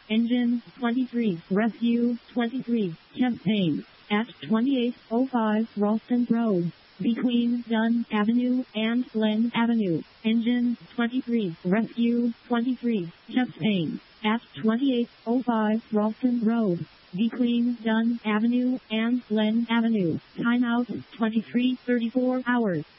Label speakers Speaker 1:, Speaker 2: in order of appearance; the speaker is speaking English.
Speaker 1: Engine 23, Rescue 23, Champaign, at 2805 Ralston Road, between Dunn Avenue and Glen Avenue. Engine 23, Rescue 23, Champaign, at 2805 Ralston Road, between Dunn Avenue and Glen Avenue. Timeout 23:34 hours.